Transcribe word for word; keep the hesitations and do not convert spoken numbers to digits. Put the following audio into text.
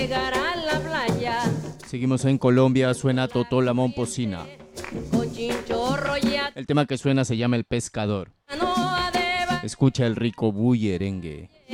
llegar a la playa. Seguimos en Colombia, suena Totó la Momposina. Con chinchorro ya El tema que suena se llama El Pescador. no ha de Escucha el rico bullerengue.